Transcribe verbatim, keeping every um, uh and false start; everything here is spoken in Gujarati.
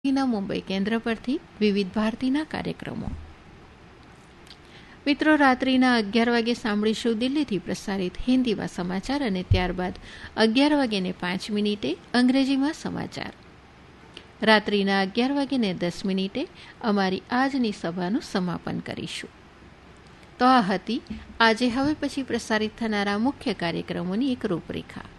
ના મુંબઈ કેન્દ્ર પરથી વિવિધ ભારતીના કાર્યક્રમો. મિત્રો, રાત્રિના અગિયાર વાગે સાંભળીશું દિલ્હીથી પ્રસારિત હિન્દીમાં સમાચાર અને ત્યારબાદ અગિયાર વાગ્યે પાંચ મિનિટે અંગ્રેજીમાં સમાચાર. રાત્રિના અગિયાર વાગ્યે દસ મિનિટે અમારી આજની સભાનું સમાપન કરીશું. તો આ હતી આજે હવે પછી પ્રસારિત થનારા મુખ્ય કાર્યક્રમોની એક રૂપરેખા.